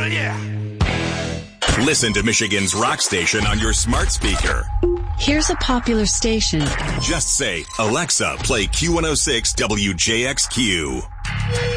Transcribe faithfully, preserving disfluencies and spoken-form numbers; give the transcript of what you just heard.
Hell yeah. Listen to Michigan's rock station on your smart speaker. Here's a popular station. Just say, Alexa, play Q one oh six W J X Q.